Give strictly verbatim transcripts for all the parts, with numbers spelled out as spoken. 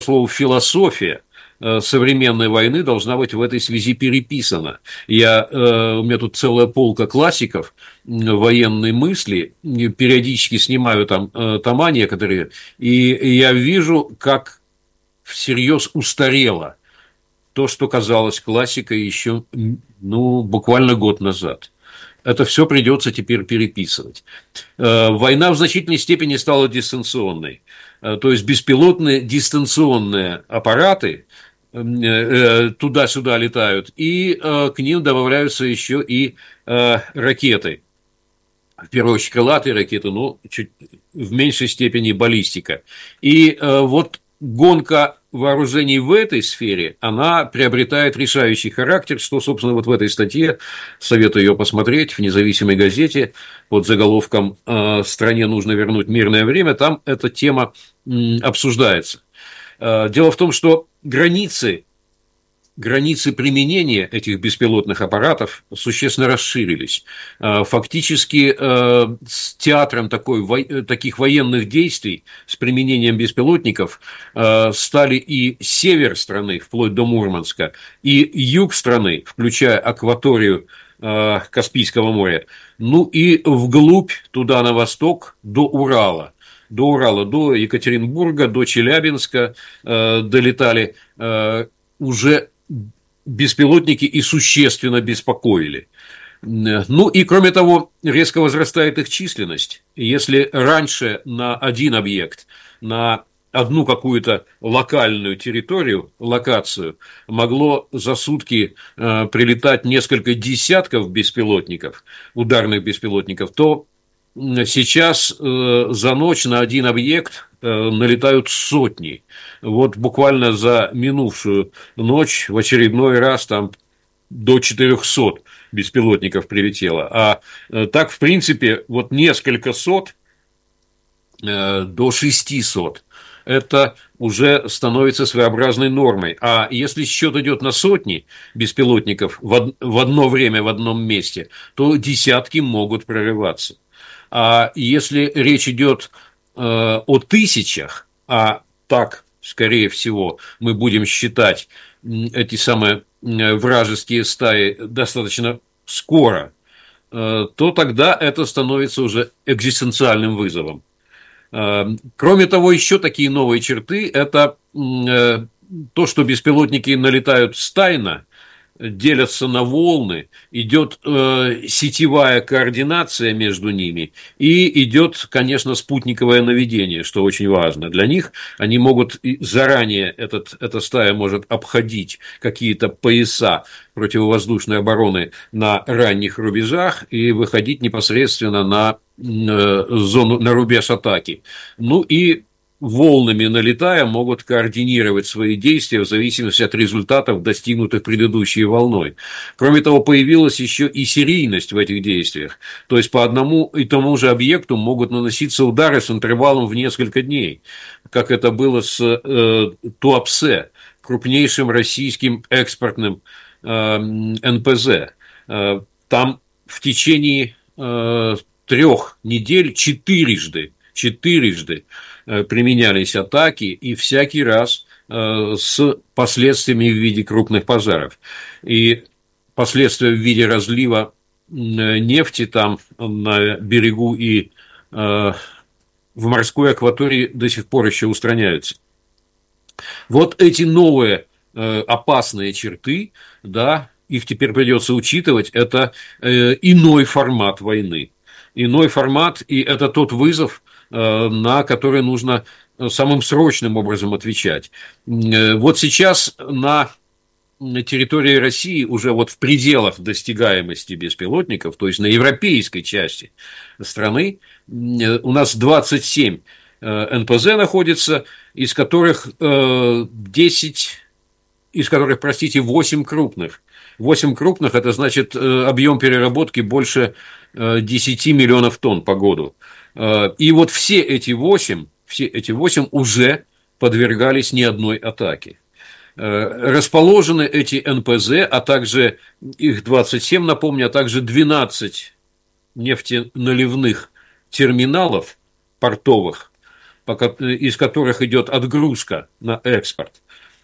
слово «философия» современной войны должна быть в этой связи переписана. Я, у меня тут целая полка классиков военной мысли, периодически снимаю там тома некоторые, и я вижу, как всерьез устарело то, что казалось классикой еще, ну, буквально год назад. Это все придется теперь переписывать. Война в значительной степени стала дистанционной. То есть беспилотные дистанционные аппараты туда-сюда летают, и к ним добавляются еще и ракеты. В первую очередь крылатые ракеты, но чуть в меньшей степени баллистика. И вот гонка вооружений в этой сфере, она приобретает решающий характер, что, собственно, вот в этой статье, советую ее посмотреть, в независимой газете под заголовком «Стране нужно вернуть мирное время», там эта тема обсуждается. Дело в том, что границы, границы применения этих беспилотных аппаратов существенно расширились. Фактически с театром такой, таких военных действий с применением беспилотников стали и север страны, вплоть до Мурманска, и юг страны, включая акваторию Каспийского моря, ну и вглубь, туда на восток, до Урала. До Урала, до Екатеринбурга, до Челябинска э, долетали, э, уже беспилотники и существенно беспокоили. Ну и кроме того, резко возрастает их численность. Если раньше на один объект, на одну какую-то локальную территорию, локацию, могло за сутки э, прилетать несколько десятков беспилотников, ударных беспилотников, то сейчас э, за ночь на один объект э, налетают сотни. Вот буквально за минувшую ночь в очередной раз там до четырехсот беспилотников прилетело. А э, так, в принципе, вот несколько сот э, до шестисот. Это уже становится своеобразной нормой. А если счет идет на сотни беспилотников в, в одно время в одном месте, то десятки могут прорываться. А если речь идет э, о тысячах, а так, скорее всего, мы будем считать эти самые вражеские стаи достаточно скоро, э, то тогда это становится уже экзистенциальным вызовом. Э, кроме того, еще такие новые черты – это э, то, что беспилотники налетают стайно, делятся на волны, идет э, сетевая координация между ними, и идет, конечно, спутниковое наведение, что очень важно для них. Они могут заранее, этот, эта стая может обходить какие-то пояса противовоздушной обороны на ранних рубежах и выходить непосредственно на э, зону, на рубеж атаки. Ну и волнами налетая, могут координировать свои действия в зависимости от результатов, достигнутых предыдущей волной. Кроме того, появилась еще и серийность в этих действиях. То есть, по одному и тому же объекту могут наноситься удары с интервалом в несколько дней, как это было с э, Туапсе, крупнейшим российским экспортным э, эн пэ зэ. Э, там в течение э, трех недель четырежды, четырежды применялись атаки, и всякий раз с последствиями в виде крупных пожаров. И последствия в виде разлива нефти там на берегу и в морской акватории до сих пор еще устраняются. Вот эти новые опасные черты, да, их теперь придется учитывать, это иной формат войны. Иной формат, и это тот вызов, на который нужно самым срочным образом отвечать. Вот сейчас на территории России уже вот в пределах достигаемости беспилотников, то есть на европейской части страны, у нас двадцать семь эн пэ зэ находится, из которых десять, из которых, простите, восемь крупных. восемь крупных – это значит объем переработки больше десяти миллионов тонн по году. И вот все эти восемь, все эти восемь уже подвергались не одной атаке. Расположены эти эн пэ зэ, а также их двадцать семь, напомню, а также двенадцать нефтеналивных терминалов портовых из которых идет отгрузка на экспорт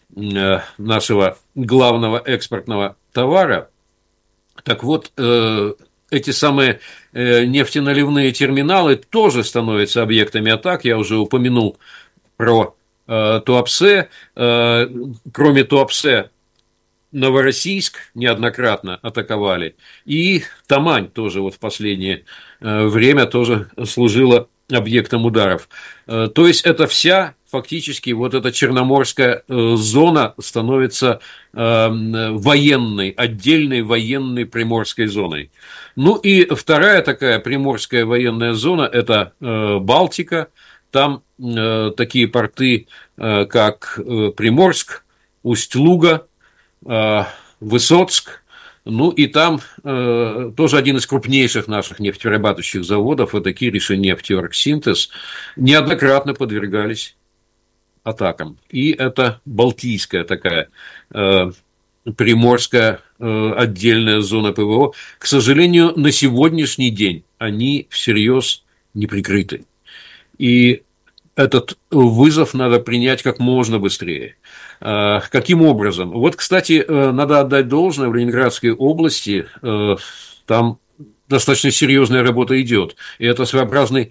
нашего главного экспортного товара. Так вот, эти самые нефтеналивные терминалы тоже становятся объектами атак. Я уже упомянул про Туапсе. Кроме Туапсе, Новороссийск неоднократно атаковали. И Тамань тоже вот в последнее время тоже служила объектом ударов. То есть это вся фактически вот эта черноморская зона становится военной, отдельной военной приморской зоной. Ну и вторая такая приморская военная зона – это Балтика. Там такие порты, как Приморск, Усть-Луга, Высоцк. Ну и там э, тоже один из крупнейших наших нефтеперерабатывающих заводов, это Кириши-нефть и Оргсинтез, неоднократно подвергались атакам. И это Балтийская такая э, приморская э, отдельная зона ПВО. К сожалению, на сегодняшний день они всерьез не прикрыты. И этот вызов надо принять как можно быстрее. Каким образом? Вот, кстати, надо отдать должное, в Ленинградской области там достаточно серьезная работа идет. И это своеобразный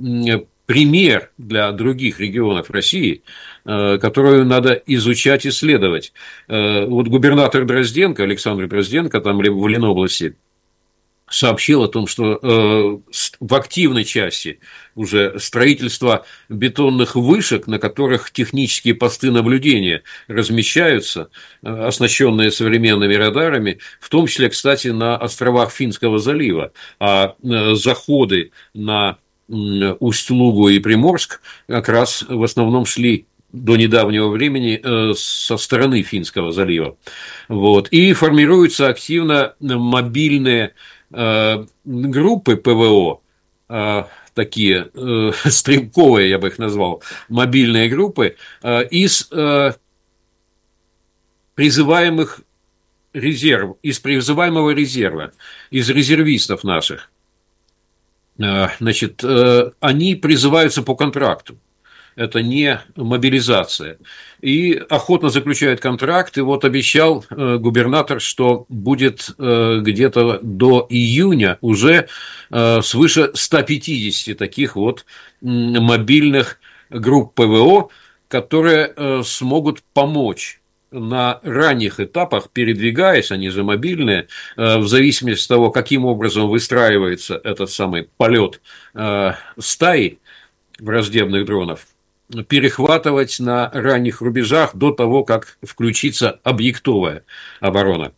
пример для других регионов России, которую надо изучать, исследовать. Вот губернатор Дрозденко, Александр Дрозденко, там в Ленобласти, сообщил о том, что э, в активной части уже строительство бетонных вышек, на которых технические посты наблюдения размещаются, э, оснащенные современными радарами, в том числе, кстати, на островах Финского залива, а э, заходы на э, Усть-Лугу и Приморск как раз в основном шли до недавнего времени э, со стороны Финского залива. Вот. И формируются активно мобильные группы ПВО, такие стрелковые, я бы их назвал, мобильные группы, из призываемых резерв, из призываемого резерва, из резервистов наших. Значит, они призываются по контракту. Это не мобилизация. И охотно заключают контракт. И вот обещал губернатор, что будет где-то до июня уже свыше ста пятидесяти таких вот мобильных групп ПВО, которые смогут помочь на ранних этапах, передвигаясь, они же мобильные, в зависимости от того, каким образом выстраивается этот самый полет стаи враждебных дронов, перехватывать на ранних рубежах до того, как включится объектовая оборона.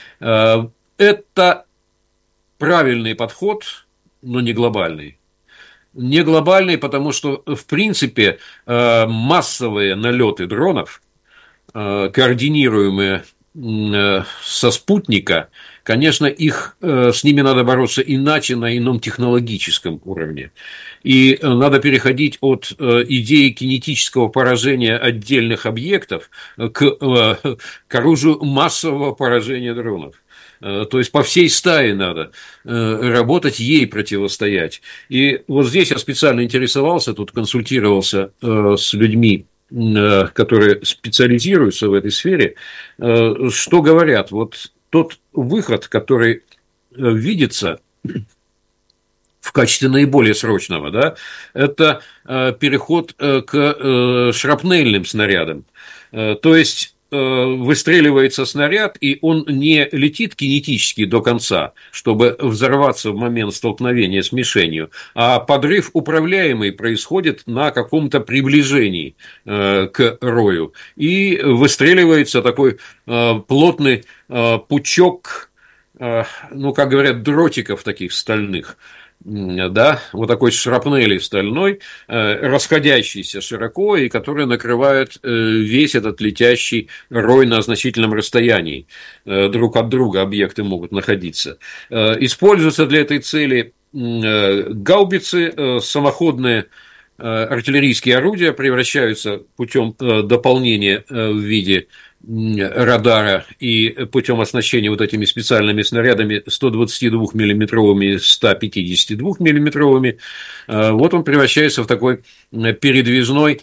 Это правильный подход, но не глобальный. Не глобальный, потому что, в принципе, массовые налеты дронов, координируемые со спутника, конечно, их, с ними надо бороться иначе, на ином технологическом уровне. И надо переходить от идеи кинетического поражения отдельных объектов к, к оружию массового поражения дронов. То есть по всей стае надо работать, ей противостоять. И вот здесь я специально интересовался, тут консультировался с людьми, которые специализируются в этой сфере. Что говорят? Вот тот выход, который видится в качестве наиболее срочного, да, это переход к шрапнельным снарядам. То есть выстреливается снаряд, и он не летит кинетически до конца, чтобы взорваться в момент столкновения с мишенью, а подрыв управляемый происходит на каком-то приближении к рою. И выстреливается такой плотный пучок, ну, как говорят, дротиков таких стальных, да, вот такой шрапнели стальной, расходящийся широко, и который накрывает весь этот летящий рой на значительном расстоянии. Друг от друга объекты могут находиться. Используются для этой цели гаубицы, самоходные артиллерийские орудия превращаются путем дополнения в виде радара и путем оснащения вот этими специальными снарядами сто двадцатидвухмиллиметровыми, сто пятидесятидвухмиллиметровыми, вот он превращается в такой передвижной,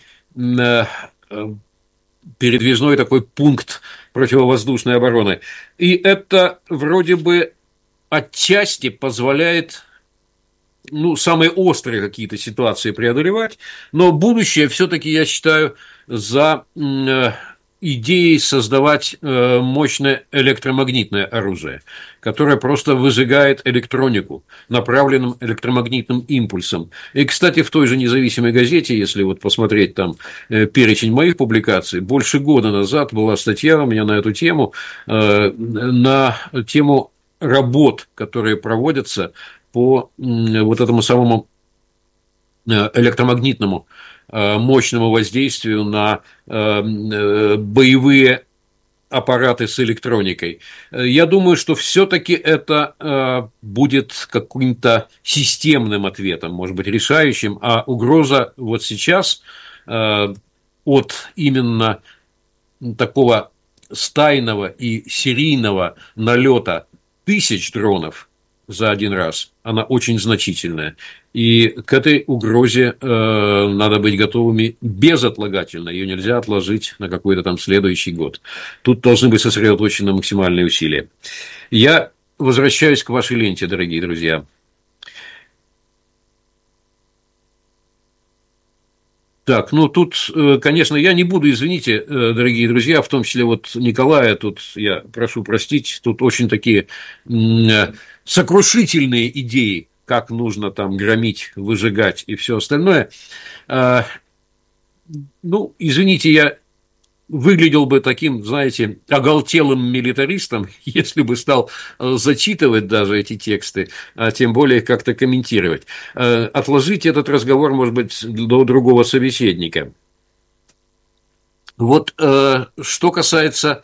передвижной такой пункт противовоздушной обороны. И это вроде бы отчасти позволяет, ну, самые острые какие-то ситуации преодолевать, но будущее все-таки, я считаю, за идеей создавать мощное электромагнитное оружие, которое просто выжигает электронику направленным электромагнитным импульсом. И, кстати, в той же независимой газете, если вот посмотреть там перечень моих публикаций, больше года назад была статья у меня на эту тему, на тему работ, которые проводятся по вот этому самому электромагнитному мощному воздействию на боевые аппараты с электроникой. Я думаю, что все-таки это будет каким-то системным ответом, может быть, решающим, а угроза вот сейчас от именно такого стайного и серийного налета тысяч дронов за один раз, она очень значительная. И к этой угрозе э, надо быть готовыми безотлагательно. Ее нельзя отложить на какой-то там следующий год. Тут должны быть сосредоточены максимальные усилия. Я возвращаюсь к вашей ленте, дорогие друзья. Так, ну тут, конечно, я не буду, извините, дорогие друзья, в том числе вот Николая, тут я прошу простить, тут очень такие сокрушительные идеи, как нужно там громить, выжигать и все остальное. Ну, извините, я выглядел бы таким, знаете, оголтелым милитаристом, если бы стал зачитывать даже эти тексты, а тем более как-то комментировать. Отложить этот разговор, может быть, до другого собеседника. Вот что касается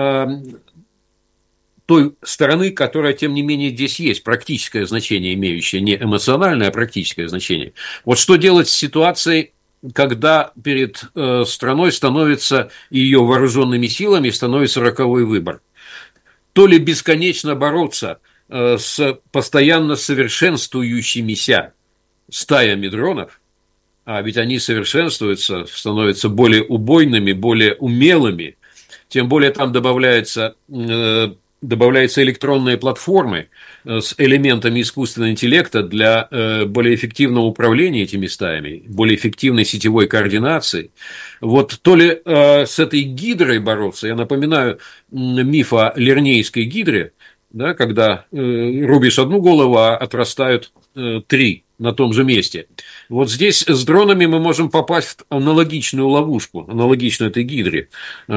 той стороны, которая, тем не менее, здесь есть, практическое значение имеющее, не эмоциональное, а практическое значение. Вот что делать с ситуацией, когда перед э, страной становится и ее вооруженными силами становится роковой выбор. То ли бесконечно бороться э, с постоянно совершенствующимися стаями дронов, а ведь они совершенствуются, становятся более убойными, более умелыми, тем более там добавляется... Э, добавляются электронные платформы с элементами искусственного интеллекта для более эффективного управления этими стаями, более эффективной сетевой координации. Вот то ли с этой гидрой бороться, я напоминаю миф о лернейской гидре, да, когда рубишь одну голову, а отрастают три на том же месте. Вот здесь с дронами мы можем попасть в аналогичную ловушку, аналогичную этой гидре,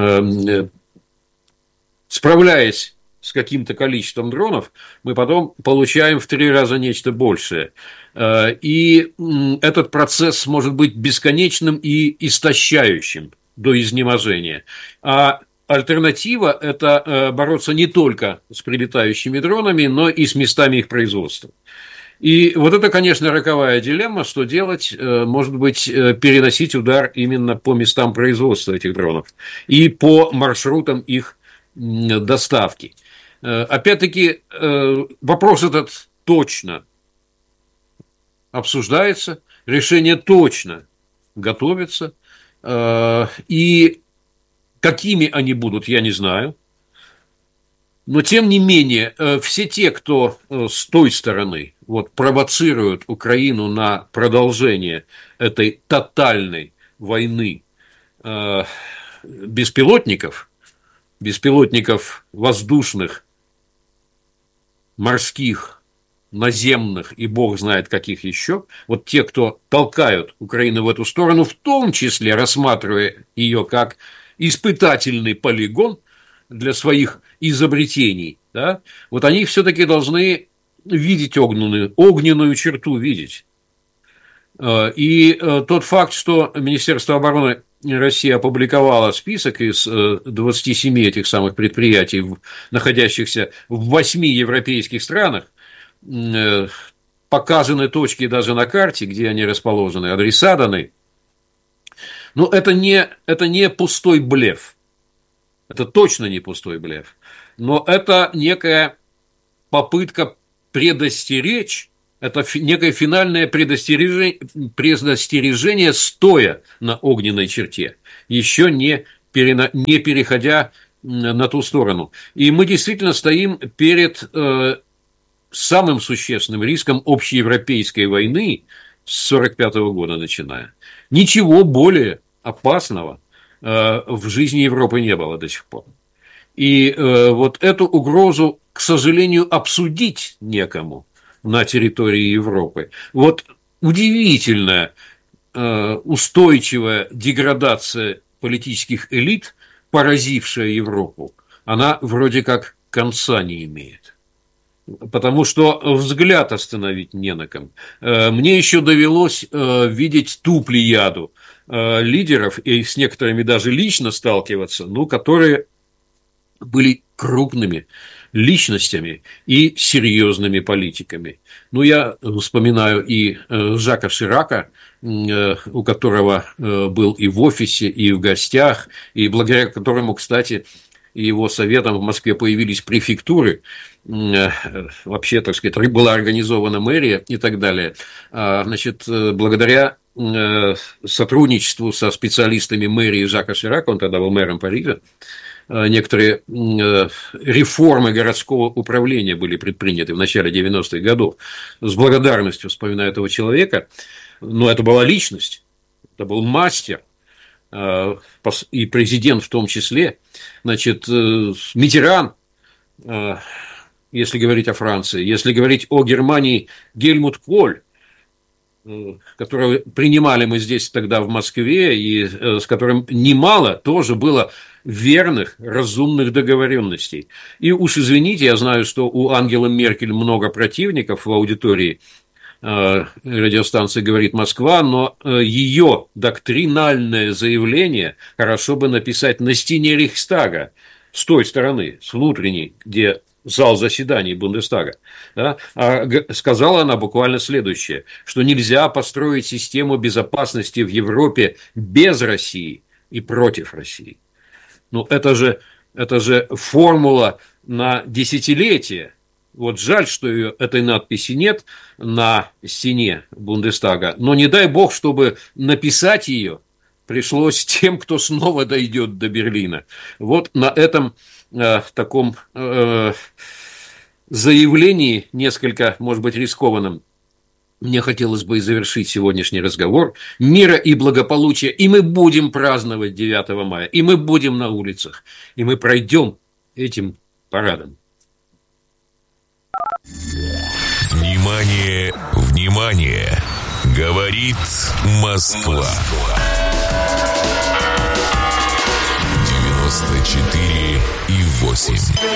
справляясь с каким-то количеством дронов, мы потом получаем в три раза нечто большее. И этот процесс может быть бесконечным и истощающим до изнеможения. А альтернатива – это бороться не только с прилетающими дронами, но и с местами их производства. И вот это, конечно, роковая дилемма, что делать, может быть, переносить удар именно по местам производства этих дронов и по маршрутам их доставки. Опять-таки, вопрос этот точно обсуждается, решение точно готовится, и какими они будут, я не знаю, но тем не менее, все те, кто с той стороны вот, провоцируют Украину на продолжение этой тотальной войны беспилотников, беспилотников воздушных, морских, наземных и бог знает каких еще, вот те, кто толкают Украину в эту сторону, в том числе рассматривая ее как испытательный полигон для своих изобретений, да, вот они все-таки должны видеть огненную, огненную черту, видеть. И тот факт, что Министерство обороны Россия опубликовала список из двадцати семи этих самых предприятий, находящихся в восьми европейских странах, показаны точки даже на карте, где они расположены, адреса даны. Но это не, это не пустой блеф. Это точно не пустой блеф. Но это некая попытка предостеречь, это некое финальное предостережение, предостережение стоя на огненной черте, еще не, перена, не переходя на ту сторону. И мы действительно стоим перед э, самым существенным риском общеевропейской войны с сорок пятого года начиная. Ничего более опасного э, в жизни Европы не было до сих пор. И э, вот эту угрозу, к сожалению, обсудить некому на территории Европы. Вот удивительная э, устойчивая деградация политических элит, поразившая Европу, она вроде как конца не имеет. Потому что взгляд остановить не на ком. Мне еще довелось видеть ту плеяду лидеров, и с некоторыми даже лично сталкиваться, ну, которые были крупными личностями и серьезными политиками. Ну, я вспоминаю и Жака Ширака, у которого был и в офисе, и в гостях, и благодаря которому, кстати, и его советом в Москве появились префектуры, вообще, так сказать, была организована мэрия и так далее. Значит, благодаря сотрудничеству со специалистами мэрии Жака Ширака, он тогда был мэром Парижа, некоторые реформы городского управления были предприняты в начале девяностых годов. С благодарностью вспоминаю этого человека, но это была личность, это был мастер, и президент в том числе. Значит, Миттеран, если говорить о Франции, если говорить о Германии, Гельмут Коль, которого принимали мы здесь тогда в Москве, и с которым немало тоже было верных, разумных договоренностей. И уж извините, я знаю, что у Ангелы Меркель много противников в аудитории радиостанции «Говорит Москва», но ее доктринальное заявление хорошо бы написать на стене Рейхстага, с той стороны, с внутренней, где зал заседаний Бундестага. Да? А сказала она буквально следующее, что нельзя построить систему безопасности в Европе без России и против России. Ну, это же, это же формула на десятилетия. Вот жаль, что ее, этой надписи нет на стене Бундестага, но не дай бог, чтобы написать ее пришлось тем, кто снова дойдет до Берлина. Вот на этом э, таком э, заявлении, несколько, может быть, рискованном, мне хотелось бы и завершить сегодняшний разговор. Мира и благополучия, и мы будем праздновать девятого мая, и мы будем на улицах, и мы пройдем этим парадом. Внимание, внимание! Говорит Москва. девяносто четыре и восемь.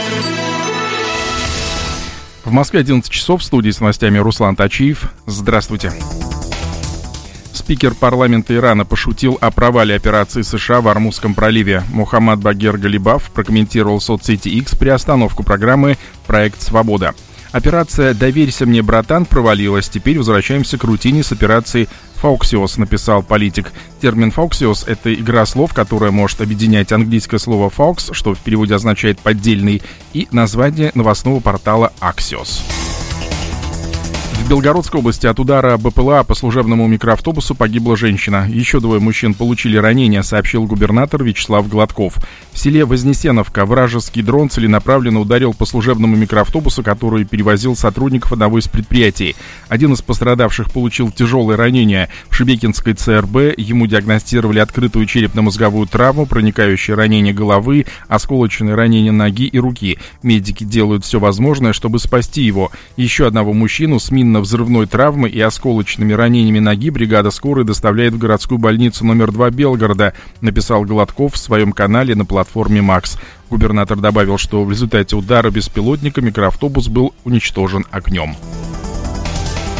В Москве одиннадцать часов, в студии с новостями Руслан Тачиев. Здравствуйте. Спикер парламента Ирана пошутил о провале операции США в Ормузском проливе. Мухаммад Багер Галибаф прокомментировал в соцсети X приостановку программы «Проект Свобода». Операция «Доверься мне, братан» провалилась. Теперь возвращаемся к рутине с операцией «Фауксиос», написал политик. Термин «Фауксиос» — это игра слов, которая может объединять английское слово «фаукс», что в переводе означает «поддельный», и название новостного портала «Аксиос». В Белгородской области от удара БПЛА по служебному микроавтобусу погибла женщина. Еще двое мужчин получили ранения, сообщил губернатор Вячеслав Гладков. В селе Вознесеновка вражеский дрон целенаправленно ударил по служебному микроавтобусу, который перевозил сотрудников одного из предприятий. Один из пострадавших получил тяжелые ранения. В Шебекинской ЦРБ ему диагностировали открытую черепно-мозговую травму, проникающее ранение головы, осколочные ранения ноги и руки. Медики делают все возможное, чтобы спасти его. Еще одного мужчину с минно-взрывной травмой и осколочными ранениями ноги бригада скорой доставляет в городскую больницу номер два Белгорода, написал Гладков в своем канале на платформе Макс. Губернатор добавил, что в результате удара беспилотника микроавтобус был уничтожен огнем.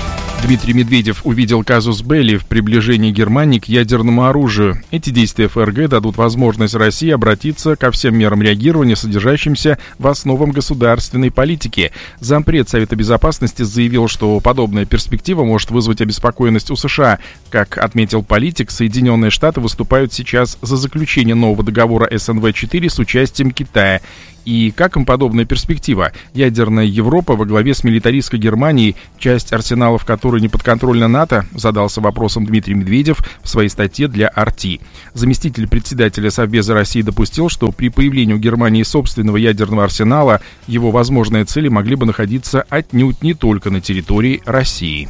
Дмитрий Медведев увидел казус белли в приближении Германии к ядерному оружию. Эти действия ФРГ дадут возможность России обратиться ко всем мерам реагирования, содержащимся в основах государственной политики. Зампред Совета Безопасности заявил, что подобная перспектива может вызвать обеспокоенность у США. Как отметил политик, Соединенные Штаты выступают сейчас за заключение нового договора эс эн вэ четыре с участием Китая. И как им подобная перспектива? Ядерная Европа во главе с милитаристской Германией, часть арсеналов которой не подконтрольна НАТО, задался вопросом Дмитрий Медведев в своей статье для ар ти. Заместитель председателя Совбеза России допустил, что при появлении у Германии собственного ядерного арсенала его возможные цели могли бы находиться отнюдь не только на территории России.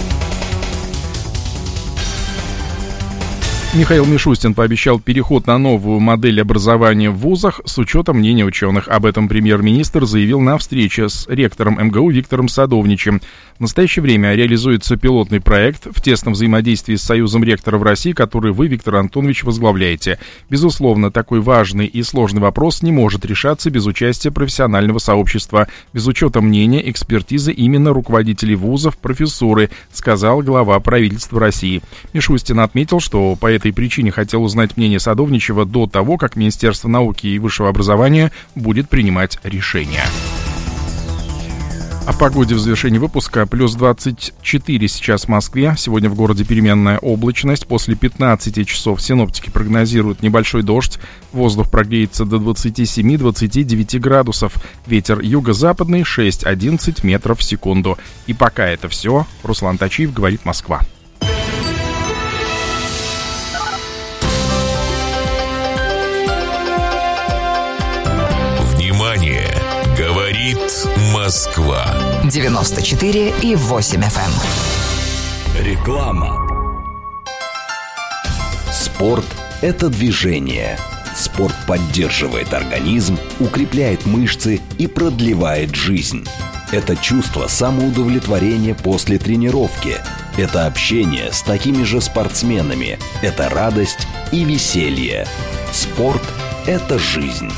Михаил Мишустин пообещал переход на новую модель образования в вузах с учетом мнения ученых. Об этом премьер-министр заявил на встрече с ректором эм гэ у Виктором Садовничем. В настоящее время реализуется пилотный проект в тесном взаимодействии с Союзом ректоров России, который вы, Виктор Антонович, возглавляете. Безусловно, такой важный и сложный вопрос не может решаться без участия профессионального сообщества, без учета мнения, экспертизы именно руководителей вузов, профессуры, сказал глава правительства России. Мишустин отметил, что по этой причине хотел узнать мнение Садовничева до того, как Министерство науки и высшего образования будет принимать решения. О погоде в завершении выпуска. Плюс двадцать четыре сейчас в Москве. Сегодня в городе переменная облачность. После пятнадцати часов синоптики прогнозируют небольшой дождь. Воздух прогреется до двадцати семи — двадцати девяти градусов. Ветер юго-западный шесть-одиннадцать метров в секунду. И пока это все. Руслан Тачиев, говорит Москва. Говорит Москва. девяносто четыре и восемь эф эм. Реклама. Спорт – это движение. Спорт поддерживает организм, укрепляет мышцы и продлевает жизнь. Это чувство самоудовлетворения после тренировки. Это общение с такими же спортсменами. Это радость и веселье. Спорт – это жизнь.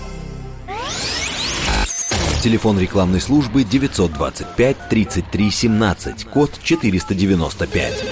Телефон рекламной службы девятьсот двадцать пять тридцать три семнадцать, код четыреста девяносто пять.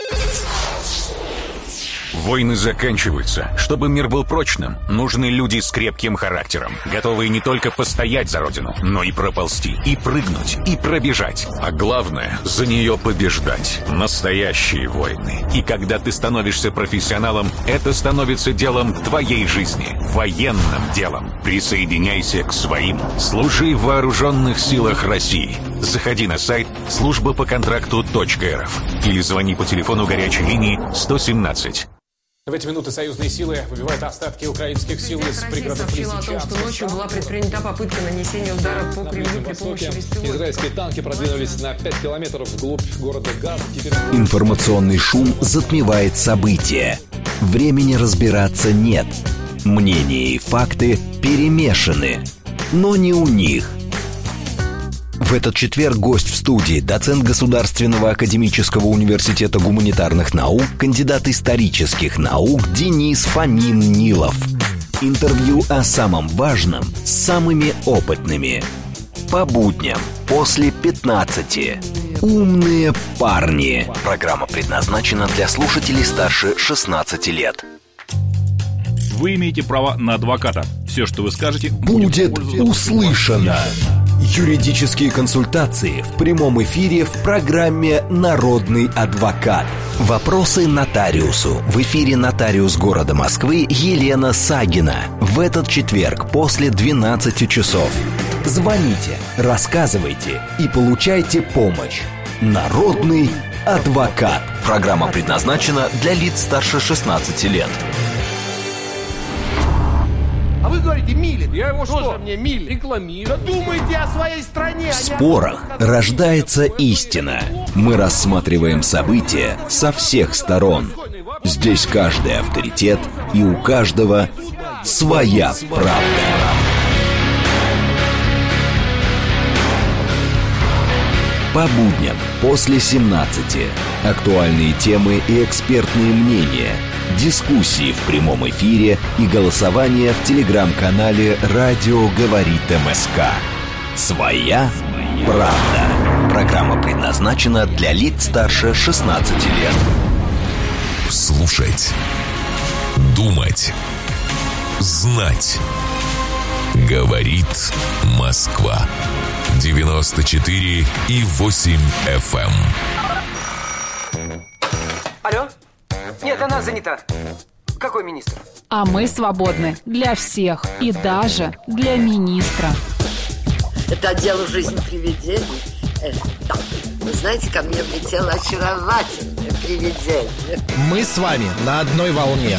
Войны заканчиваются. Чтобы мир был прочным, нужны люди с крепким характером, готовые не только постоять за родину, но и проползти, и прыгнуть, и пробежать. А главное, за нее побеждать. Настоящие войны. И когда ты становишься профессионалом, это становится делом твоей жизни. Военным делом. Присоединяйся к своим. Служи в вооруженных силах России. Заходи на сайт служба по контракту точка эр эф или звони по телефону горячей линии сто семнадцать. В эти минуты союзные силы выбивают остатки украинских сил из пригородов Лисичанска. Сообщила о том, что ночью была предпринята попытка нанесения удара по Кремлю при помощи беспилотников. Израильские танки продвинулись на пять километров вглубь города Газ. Теперь... Информационный шум затмевает события. Времени разбираться нет. Мнения и факты перемешаны. Но не у них. В этот четверг гость в студии, доцент Государственного академического университета гуманитарных наук, кандидат исторических наук Денис Фомин-Нилов. Интервью о самом важном с самыми опытными. По будням после пятнадцати. Умные парни. Программа предназначена для слушателей старше шестнадцати лет. Вы имеете право на адвоката. Все, что вы скажете, будет, будет услышано. Юридические консультации в прямом эфире в программе «Народный адвокат». Вопросы нотариусу. В эфире нотариус города Москвы Елена Сагина. В этот четверг после двенадцати часов. Звоните, рассказывайте и получайте помощь. «Народный адвокат». Программа предназначена для лиц старше шестнадцати лет. А вы говорите, милит. Я его что? Тоже мне милит. Рекламирую. Да думайте о своей стране. В спорах рождается истина. Мы рассматриваем события со всех сторон. Здесь каждый авторитет, и у каждого своя правда. По будням после семнадцати. Актуальные темы и экспертные мнения. Дискуссии в прямом эфире и голосование в телеграм-канале «Радио говорит МСК». Своя правда. Программа предназначена для лиц старше шестнадцати лет. Слушать. Думать. Знать. Говорит Москва. девяносто четыре и восемь эф эм. Алло? Нет, она занята. Какой министр? А мы свободны для всех и даже для министра. Это отдел «Жизнь привидений». Э, да. Вы знаете, ко мне влетело очаровательное привидение. Мы с вами на одной волне.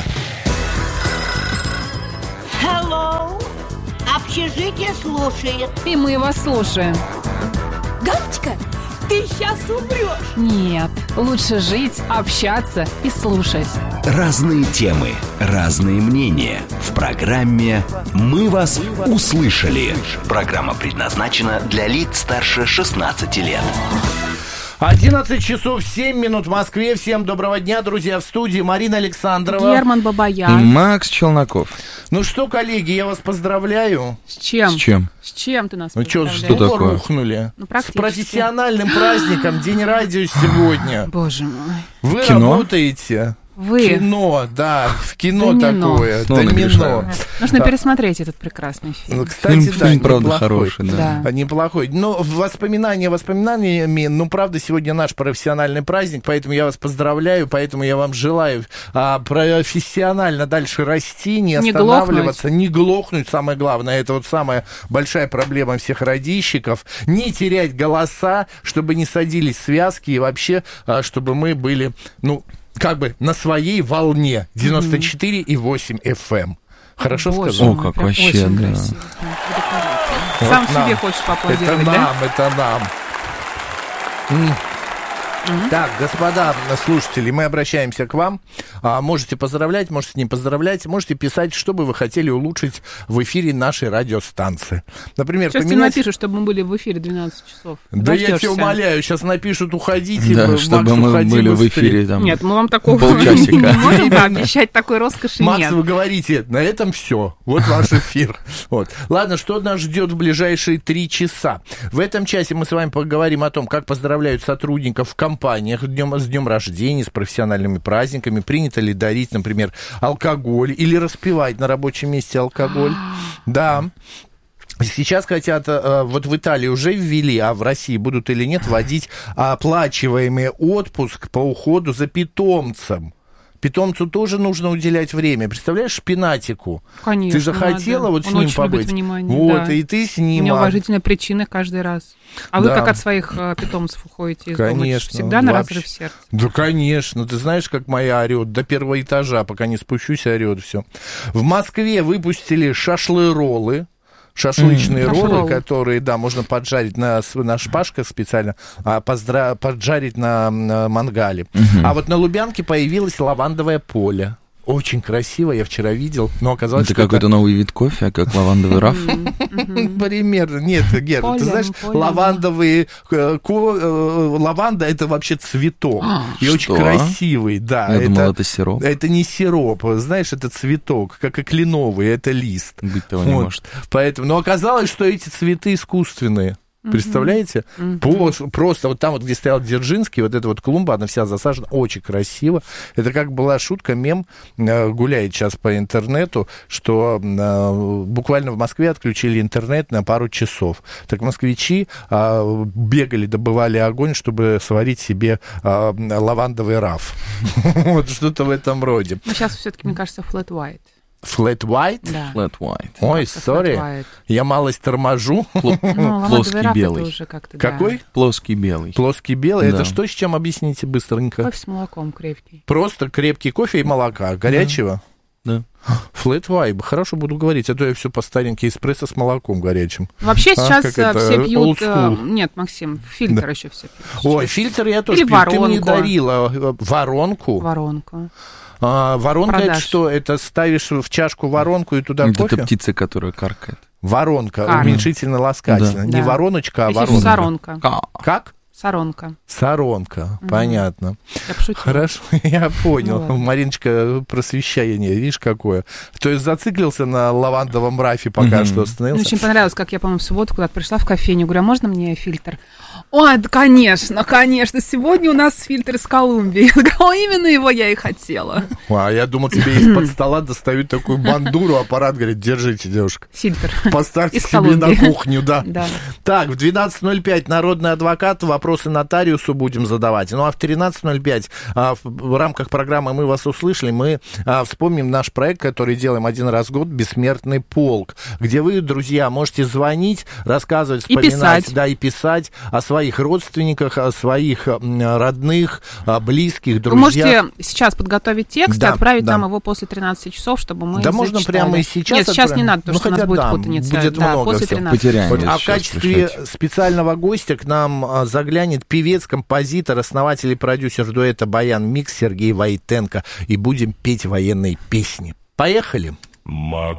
Hello. Общежитие слушает. И мы вас слушаем. Галочка, ты сейчас умрешь. Нет, лучше жить, общаться и слушать. Разные темы, разные мнения. В программе «Мы вас услышали». Программа предназначена для лиц старше шестнадцати лет. одиннадцать часов семь минут в Москве. Всем доброго дня, друзья, в студии Марина Александрова, Герман Бабаян и Макс Челноков. Ну что, коллеги, я вас поздравляю. С чем? С чем? С чем ты нас Ну что, поздравляешь? что такое? рухнули? Ну, С профессиональным праздником, День радио сегодня. Боже мой. Вы Кино? работаете... Вы. Кино, да, в кино Домино. такое. Снова Домино. Нужно Да. пересмотреть этот прекрасный фильм. Ну, кстати, Фильм, да, фильм, правда, неплохой. хороший, да. Да. Неплохой. Но воспоминания воспоминаниями, ну, правда, сегодня наш профессиональный праздник, поэтому я вас поздравляю, поэтому я вам желаю а, профессионально дальше расти, не Не останавливаться, не глохнуть, самое главное, это вот самая большая проблема всех радищиков, не терять голоса, чтобы не садились связки и вообще, а, чтобы мы были, ну, как бы на своей волне девяносто четыре и восемь эф эм. Хорошо Боже сказал? мой, О, как прям вообще, очень да. красиво. Вот Сам нам. себе хочешь поаплодировать, Это да? нам, это нам. М. Так, господа слушатели, мы обращаемся к вам. А, можете поздравлять, можете не поздравлять, можете писать, что бы вы хотели улучшить в эфире нашей радиостанции. Например, Сейчас тебе поменять... напишут, чтобы мы были в эфире двенадцать часов. Да я Дождешься. тебя умоляю, сейчас напишут, уходите, Да, Макс, чтобы мы уходи были в быстрее. эфире там Нет, мы вам такого полчасика. не можем пообещать, такой роскоши Макс, нет. вы говорите, на этом все. Вот ваш эфир. Вот. Ладно, что нас ждет в ближайшие три часа? В этом часе мы с вами поговорим о том, как поздравляют сотрудников в компаниях днем, с днем рождения, с профессиональными праздниками. Принято ли дарить, например, алкоголь или распивать на рабочем месте алкоголь? Да. Сейчас хотят, вот в Италии уже ввели, а в России будут или нет, вводить оплачиваемый отпуск по уходу за питомцем. Питомцу тоже нужно уделять время. Представляешь, шпинатику? Конечно, Ты захотела надо. вот с Он ним очень побыть? любит внимание, Вот, да. и ты с У ним. меня а- уважительная причина каждый раз. А вы Да. как от своих э, питомцев уходите из дома? Конечно. Всегда на Вообще. разрыв сердца. Да, конечно. Ты знаешь, как моя орет до первого этажа, пока не спущусь, орет все. В Москве выпустили шашлы-роллы. Шашлычные Mm. роллы, Шашлы-роллы. которые, да, можно поджарить на, с- на шпажках специально, а поздра- поджарить на, на мангале. Мгм. А вот на Лубянке появилось лавандовое поле. Очень красиво, я вчера видел, но оказалось, Это что какой-то новый вид кофе, как лавандовый раф. примерно. Нет, Гер, ты Полем, знаешь, полем. лавандовые... э, ко- э, Лаванда — это вообще цветок. И очень Что? красивый, да. Я думал, это сироп. Это не сироп, знаешь, это цветок, как и кленовый, это лист. Быть того не Вот. может. Поэтому, но оказалось, что эти цветы искусственные. Представляете? Мгм. По- Просто вот там, вот, где стоял Дзержинский, вот эта вот клумба, она вся засажена, очень красиво. Это как была шутка, мем, э, гуляет сейчас по интернету, что э, буквально в Москве отключили интернет на пару часов. Так москвичи э, бегали, добывали огонь, чтобы сварить себе э, лавандовый раф. Вот что-то в этом роде. Но сейчас все-таки, мне кажется, flat white. Flat white? Да. Flat white. Ой, Как-то сори, flat white. я малость торможу. Ну, лавандовый Плоский раф это белый. уже как-то, да. Какой? Плоский белый. Плоский белый. Да. Это что, с чем объясните быстренько? Кофе с молоком крепкий. Просто крепкий кофе и молока. Горячего? Да. Flat white. Хорошо буду говорить, а то я все по старенький эспрессо с молоком горячим. Вообще А, сейчас как э, это, все пьют... old school. э, Нет, Максим, фильтр Да. еще все пьют. Ой, сейчас. фильтр я тоже Или пью. Ты мне воронку. дарила э, воронку. Воронку. А, воронка это Продаж. что? Это ставишь в чашку воронку и туда Это кофе? птица, которая каркает. Воронка, Карка. уменьшительно-ласкательно. Да. Не Да. вороночка, а Есть еще воронка. саронка. Как? Саронка. Саронка, понятно. Я пошутила. Хорошо, я понял. Ну ладно. Мариночка, просвещение, видишь, какое. То есть зациклился на лавандовом рафе пока Мгм. что Мне остановился. очень понравилось, как я, по-моему, в субботу куда-то пришла в кофейню. Говорю, а можно мне фильтр? Ой, да, конечно, конечно. Сегодня у нас фильтр из Колумбии. Именно его я и хотела. А я думал, тебе из-под стола достают такую бандуру, аппарат говорит, держите, девушка. Фильтр. Поставьте из себе Колумбии. на кухню, да. да. Так, в двенадцать ноль пять народный адвокат, вопросы нотариусу будем задавать. Ну, а в тринадцать ноль пять а, в, в рамках программы «Мы вас услышали» мы а, вспомним наш проект, который делаем один раз в год, «Бессмертный полк», где вы, друзья, можете звонить, рассказывать, вспоминать, и писать. да, и писать о своих родственниках, о своих родных, близких, друзьях. Вы можете сейчас подготовить текст да, и отправить да. нам его после тринадцати часов, чтобы мы Да зачитали. можно прямо и сейчас. Нет, сейчас отправим. не надо, потому ну, что у нас хотя, будет да, путаница. Будет да, много после всего. тринадцати. Вот, а в качестве пришлите. специального гостя к нам а, заглянет певец, композитор, основатель и продюсер дуэта «Баян Микс» Сергей Войтенко. И будем петь военные песни. Поехали!